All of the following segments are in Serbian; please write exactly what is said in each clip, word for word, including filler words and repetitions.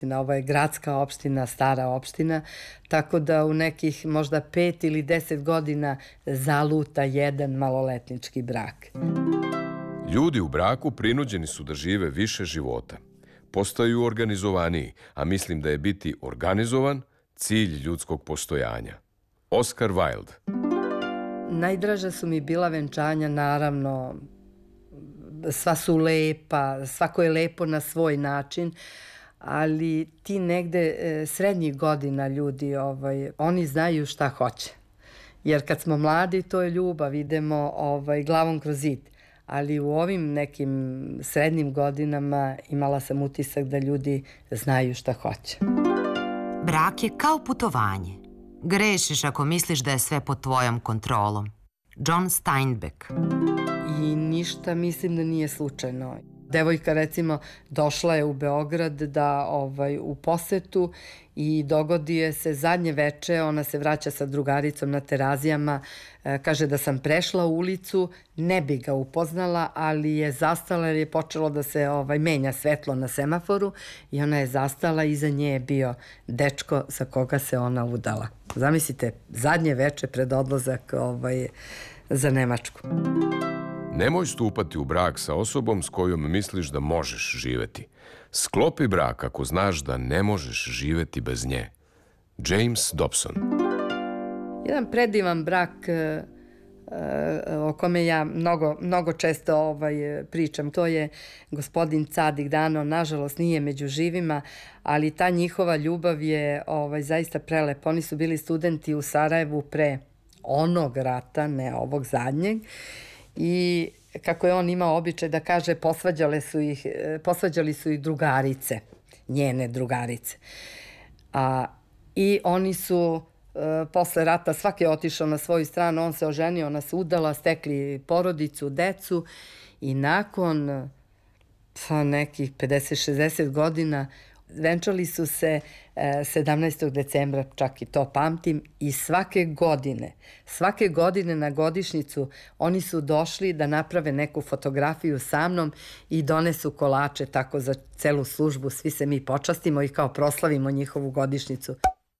Ovo je gradska opština, stara opština, tako da u nekih možda pet ili deset godina zaluta jedan maloletnički brak. Ljudi u braku prinuđeni su da žive više života. Postaju organizovaniji, a mislim da je biti organizovan cilj ljudskog postojanja. Oscar Wilde. Najdraža su mi bila venčanja, naravno, sva su lepa, svako je lepo na svoj način, ali ti negde srednjih godina ljudi, ovaj, oni znaju šta hoće. Jer kad smo mladi, to je ljubav, idemo ovaj, glavom kroz zid. Ali u ovim nekim srednjim godinama imala sam utisak da ljudi znaju šta hoće. Brak je kao putovanje. Grešiš ako misliš da je sve pod tvojom kontrolom. John Steinbeck. I ništa mislim da nije slučajno. Devojka, recimo, došla je u Beograd da, ovaj, u posetu i dogodi je se zadnje veče, ona se vraća sa drugaricom na Terazijama, e, kaže da sam prešla ulicu, ne bi ga upoznala, ali je zastala jer je počelo da se ovaj, menja svetlo na semaforu i ona je zastala, iza nje je bio dečko sa koga se ona udala. Zamislite, zadnje veče pred odlazak ovaj, za Nemačku. Nemoj stupati u brak sa osobom s kojom misliš da možeš živeti. Sklopi brak ako znaš da ne možeš živeti bez nje. James Dobson. Jedan predivan brak uh, uh, o kome ja mnogo, mnogo često ovaj, pričam, to je gospodin Cadik Dano, nažalost nije među živima, ali ta njihova ljubav je ovaj, zaista prelepa. Oni su bili studenti u Sarajevu pre onog rata, ne ovog zadnjeg, i kako je on imao običaj da kaže, posvađale su ih, posvađali su ih drugarice, njene drugarice. A, I oni su e, posle rata, svaki je otišao na svoju stranu, on se oženio, ona se udala, stekli porodicu, decu i nakon pa, nekih pedeset šezdeset godina venčali su se sedamnaestog decembra, čak i to pamtim, i svake godine, svake godine na godišnjicu oni su došli da naprave neku fotografiju sa mnom i donesu kolače tako za celu službu, svi se mi počastimo i kao proslavimo njihovu godišnjicu.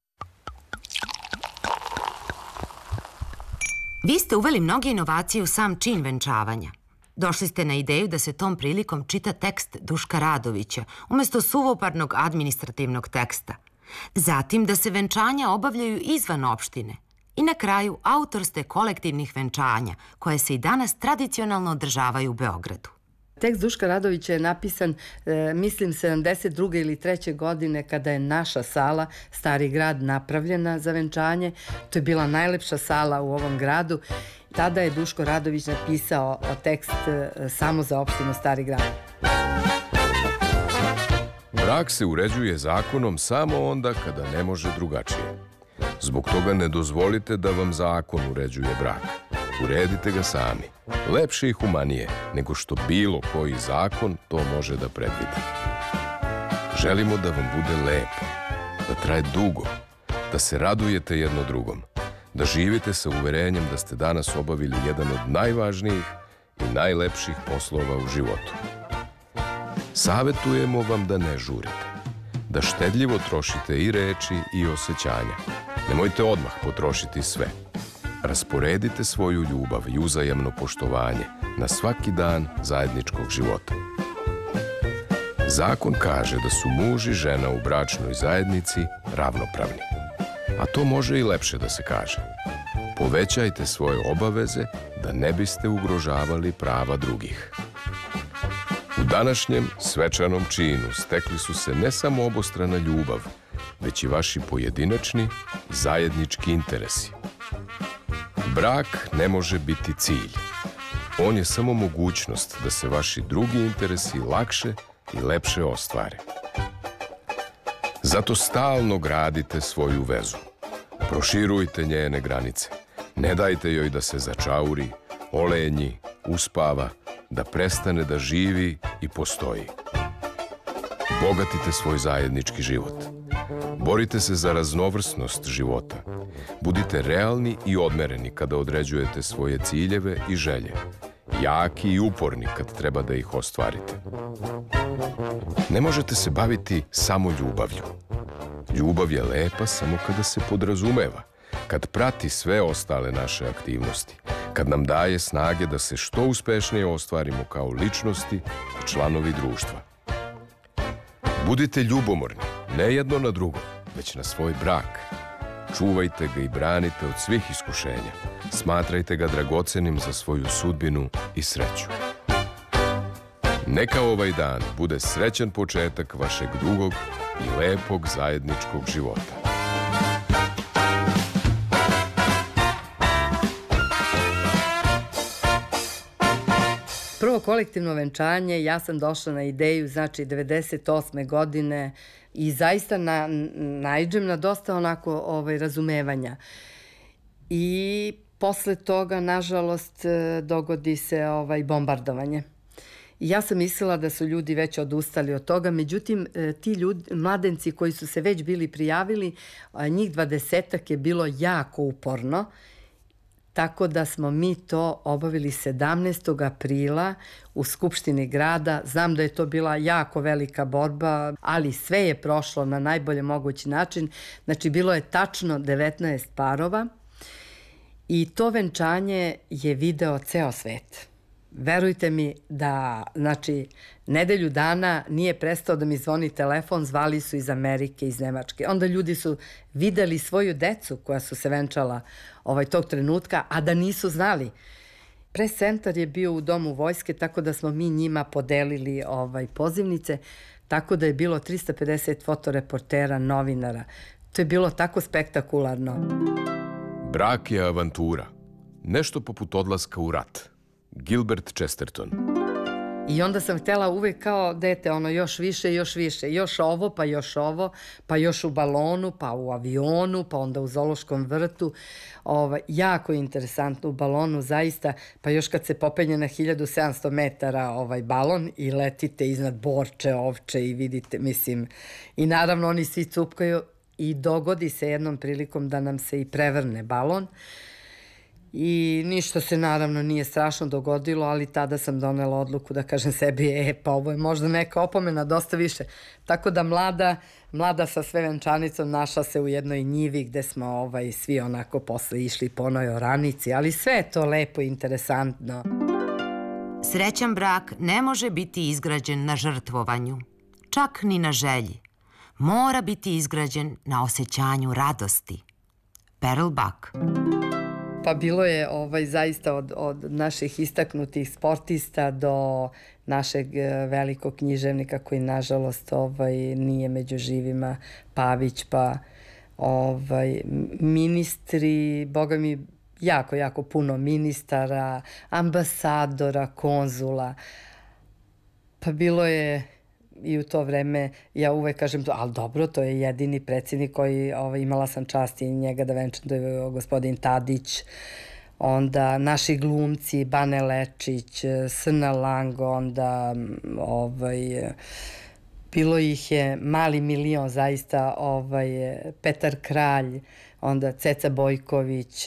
Vi ste uveli mnoge inovacije u sam čin venčavanja. Došli ste na ideju da se tom prilikom čita tekst Duška Radovića umesto suvoparnog administrativnog teksta. Zatim da se venčanja obavljaju izvan opštine. I na kraju autor ste kolektivnih venčanja koje se i danas tradicionalno održavaju u Beogradu. Tekst Duška Radovića je napisan, e, mislim, sedamdeset druge ili treće godine kada je naša sala, Stari grad, napravljena za venčanje. To je bila najlepša sala u ovom gradu. Tada je Duško Radović napisao tekst e, samo za opštinu Stari grad. Brak se uređuje zakonom samo onda kada ne može drugačije. Zbog toga ne dozvolite da vam zakon uređuje brak. Uredite ga sami. Lepše i humanije nego što bilo koji zakon to može da predvidi. Želimo da vam bude lepo, da traje dugo, da se radujete jedno drugom, da živite sa uverenjem da ste danas obavili jedan od najvažnijih i najlepših poslova u životu. Savetujemo vam da ne žurite, da štedljivo trošite i reči i osjećanja. Nemojte odmah potrošiti sve. Rasporedite svoju ljubav i uzajamno poštovanje na svaki dan zajedničkog života. Zakon kaže da su muž i žena u bračnoj zajednici ravnopravni. A to može i lepše da se kaže. Povećajte svoje obaveze da ne biste ugrožavali prava drugih. U današnjem svečanom činu stekli su se ne samo obostrana ljubav, već i vaši pojedinačni zajednički interesi. Brak ne može biti cilj. On je samo mogućnost da se vaši drugi interesi lakše i lepše ostvare. Zato stalno gradite svoju vezu. Proširujte njene granice. Ne dajte joj da se začauri, olenji, uspava, da prestane da živi i postoji. Bogatite svoj zajednički život. Borite se za raznovrsnost života. Budite realni i odmereni kada određujete svoje ciljeve i želje. jaki i uporni kad treba da ih ostvarite. Ne možete se baviti samo ljubavlju. Ljubav je lepa samo kada se podrazumeva, kad prati sve ostale naše aktivnosti, kad nam daje snage da se što uspešnije ostvarimo kao ličnosti i članovi društva. Budite ljubomorni, ne jedno na drugo, već na svoj brak. Čuvajte ga i branite od svih iskušenja. Smatrajte ga dragocenim za svoju sudbinu i sreću. Neka ovaj dan bude srećan početak vašeg dugog i lepog zajedničkog života. Prvo kolektivno venčanje, ja sam došla na ideju, znači devedeset osme godine i zaista na, naiđem na dosta onako ovaj, razumevanja. I posle toga, nažalost, dogodi se ovaj, bombardovanje. I ja sam mislila da su ljudi već odustali od toga, međutim, ti ljudi, mladenci koji su se već bili prijavili, njih dvadesetak je bilo jako uporno, tako da smo mi to obavili sedamnaestog aprila u Skupštini grada. Znam da je to bila jako velika borba, ali sve je prošlo na najbolje mogući način. Znači, bilo je tačno devetnaest parova i to venčanje je video ceo svet. Verujte mi da, znači, nedelju dana nije prestao da mi zvoni telefon, zvali su iz Amerike, iz Nemačke. Onda ljudi su videli svoju decu koja su se venčala ovaj, tog trenutka, a da nisu znali. Pres centar je bio u Domu vojske, tako da smo mi njima podelili ovaj, pozivnice, tako da je bilo trista pedeset fotoreportera, novinara. To je bilo tako spektakularno. Brak je avantura. Nešto poput odlaska u rat. Gilbert Chesterton. I onda sam htjela uvek kao dete, ono, još više, još više, još ovo, pa još ovo, pa još u balonu, pa u avionu, pa onda u zoološkom vrtu. Ovo, jako interesantno u balonu, zaista, pa još kad se popenje na hiljadu sedamsto metara ovaj balon i letite iznad Borče, Ovče i vidite, mislim, i naravno oni svi cupkaju i dogodi se jednom prilikom da nam se i prevrne balon. I ništa se naravno nije strašno dogodilo, ali tada sam donela odluku da kažem sebi, e, pa ovo je možda neka opomena, dosta više. Tako da mlada, mlada sa sve venčanicom našla se u jednoj njivi gde smo ovaj, svi onako posle išli po onoj oranici, ali sve je to lepo i interesantno. Srećan brak ne može biti izgrađen na žrtvovanju, čak ni na želji. Mora biti izgrađen na osjećanju radosti. Pearl Buck. Pa bilo je ovaj, zaista od, od naših istaknutih sportista do našeg velikog književnika koji nažalost ovaj, nije među živima, Pavić, pa ovaj, ministri, boga mi jako, jako puno ministara, ambasadora, konzula. Pa bilo je i u to vreme, ja uvek kažem to, ali dobro, to je jedini predsjednik koji, ovaj, imala sam čast i njega da venčam, to je gospodin Tadić, onda naši glumci, Bane Lečić, Srna Lang, onda ovaj, bilo ih je mali milion zaista, ovaj, Petar Kralj, onda Ceca Bojković,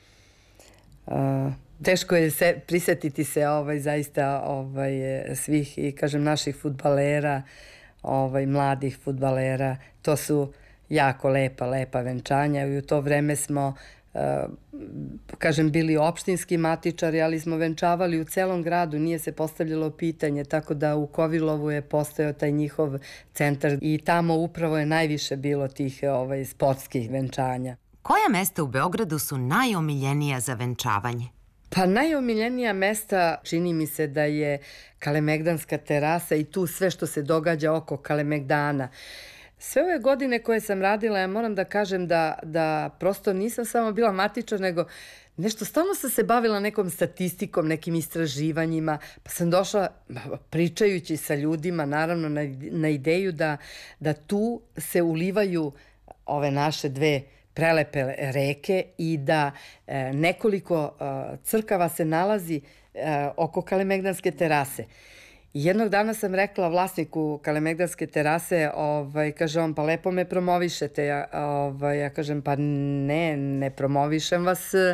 uh, teško je se, prisetiti se ovaj, zaista ovaj, svih i kažem naših fudbalera, ovaj, mladih fudbalera. To su jako lepa, lepa venčanja i u to vreme smo, uh, kažem, bili opštinski matičari, ali smo venčavali u celom gradu, nije se postavljalo pitanje, tako da u Kovilovu je postojao taj njihov centar i tamo upravo je najviše bilo tih ovaj, sportskih venčanja. Koja mesta u Beogradu su najomiljenija za venčavanje? Pa najomiljenija mesta čini mi se da je Kalemegdanska terasa i tu sve što se događa oko Kalemegdana. Sve ove godine koje sam radila, ja moram da kažem da, da prosto nisam samo bila matičar, nego nešto stalno sam se bavila nekom statistikom, nekim istraživanjima, pa sam došla pričajući sa ljudima, naravno, na, na ideju da, da tu se ulivaju ove naše dve prelepe reke i da e, nekoliko e, crkava se nalazi e, oko Kalemegdanske terase. I jednog dana sam rekla vlasniku Kalemegdanske terase, ovaj, kaže on, pa lepo me promovišete. Ja, ovaj, ja kažem, pa ne, ne promovišem vas, e,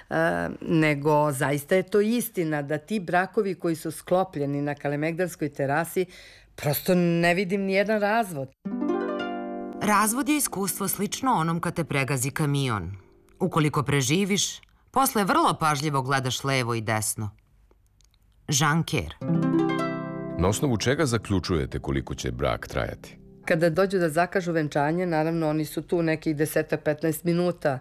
nego zaista je to istina da ti brakovi koji su sklopljeni na Kalemegdanskoj terasi, prosto ne vidim nijedan razvod. Razvod je iskustvo slično onom kad te pregazi kamion. Ukoliko preživiš, posle vrlo pažljivo gledaš levo i desno. Jean Kerr. Na osnovu čega zaključujete koliko će brak trajati? Kada dođu da zakažu venčanje, naravno oni su tu nekih deset do petnaest minuta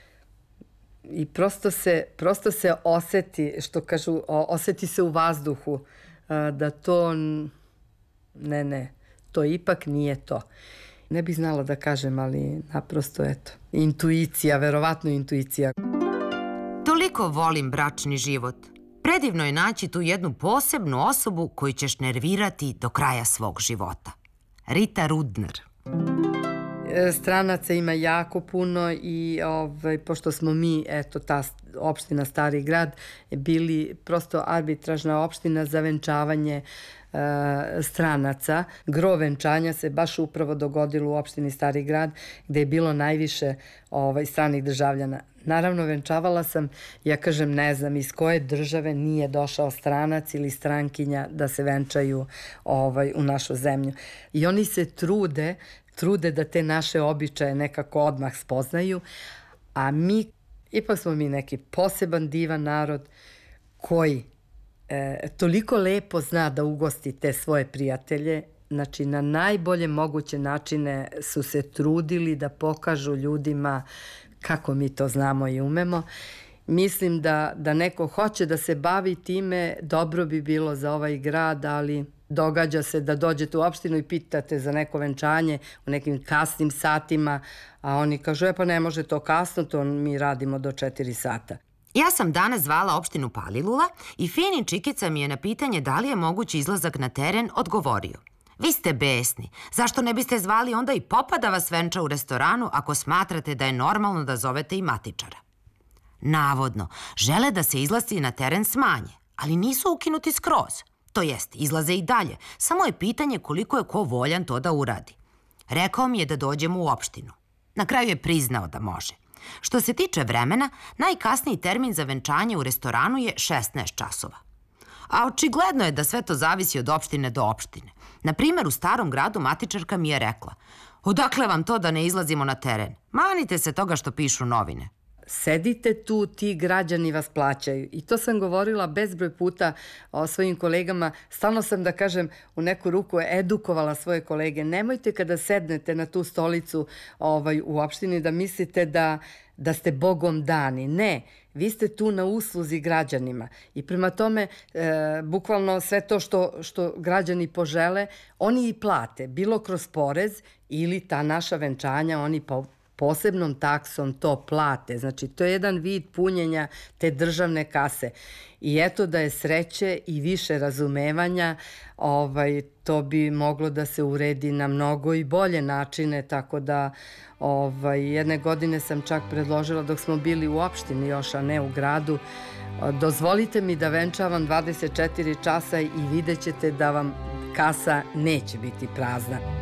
i prosto se, prosto se oseti, što kažu, oseti se u vazduhu da to, ne, ne, to ipak nije to. Ne bih znala da kažem, ali naprosto, eto, intuicija, verovatno intuicija. Toliko volim bračni život. Predivno je naći tu jednu posebnu osobu koju ćeš nervirati do kraja svog života. Rita Rudner. Stranaca ima jako puno i ovaj, pošto smo mi, eto, ta opština Stari grad, bili prosto arbitražna opština za venčavanje e, stranaca. Gro venčanja se baš upravo dogodilo u opštini Stari grad, gde je bilo najviše ovaj, stranih državljana. Naravno, venčavala sam, ja kažem, ne znam iz koje države nije došao stranac ili strankinja da se venčaju ovaj, u našu zemlju. I oni se trude, trude da te naše običaje nekako odmah spoznaju, a mi, ipak smo mi neki poseban divan narod koji e, toliko lepo zna da ugosti te svoje prijatelje. Znači, na najbolje moguće načine su se trudili da pokažu ljudima kako mi to znamo i umemo. Mislim da, da neko hoće da se bavi time, dobro bi bilo za ovaj grad, ali događa se da dođete u opštinu i pitate za neko venčanje u nekim kasnim satima, a oni kažu, e pa ne može to kasno, to mi radimo do četiri sata. Ja sam danas zvala opštinu Palilula i fini Čikica mi je na pitanje da li je mogući izlazak na teren odgovorio. Vi ste besni. Zašto ne biste zvali onda i popa da vas venča u restoranu ako smatrate da je normalno da zovete i matičara? Navodno, žele da se izlasci na teren smanje, ali nisu ukinuti skroz. To jest, izlaze i dalje. Samo je pitanje koliko je ko voljan to da uradi. Rekao mi je da dođemo u opštinu. Na kraju je priznao da može. Što se tiče vremena, najkasniji termin za venčanje u restoranu je šesnaest časova. A očigledno je da sve to zavisi od opštine do opštine. Na primjer, u Starom gradu matičarka mi je rekla, odakle vam to da ne izlazimo na teren? Manite se toga što pišu novine. Sedite tu, ti građani vas plaćaju. I to sam govorila bezbroj puta o svojim kolegama. Stalno sam, da kažem, u neku ruku edukovala svoje kolege. Nemojte kada sednete na tu stolicu ovaj, u opštini da mislite da, da ste Bogom dani. Ne, vi ste tu na usluzi građanima. I prema tome, e, bukvalno sve to što, što građani požele, oni i plate. Bilo kroz porez ili ta naša venčanja, oni po posebnom taksom to plate. Znači, to je jedan vid punjenja te državne kase. I eto da je sreće i više razumevanja, ovaj, to bi moglo da se uredi na mnogo i bolje načine, tako da ovaj, jedne godine sam čak predložila dok smo bili u opštini još, a ne u gradu, dozvolite mi da venčavam dvadeset četiri časa i vidjet ćete da vam kasa neće biti prazna.